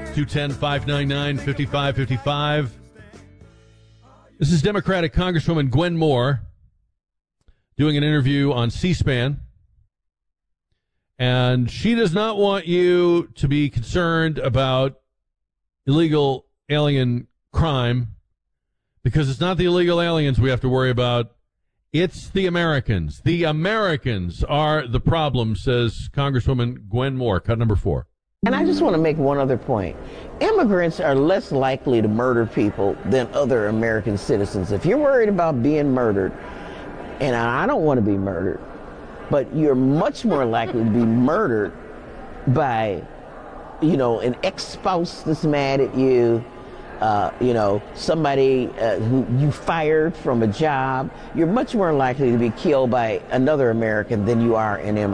210-599-5555. This is Democratic Congresswoman Gwen Moore doing an interview on C-SPAN. And she does not want you to be concerned about illegal alien crime because it's not the illegal aliens we have to worry about. It's the Americans. The Americans are the problem, says Congresswoman Gwen Moore. Cut number 4. And I just want to make one other point. Immigrants are less likely to murder people than other American citizens. If you're worried about being murdered, and I don't want to be murdered, but you're much more likely to be murdered by, an ex-spouse that's mad at you, somebody who you fired from a job. You're much more likely to be killed by another American than you are an immigrant.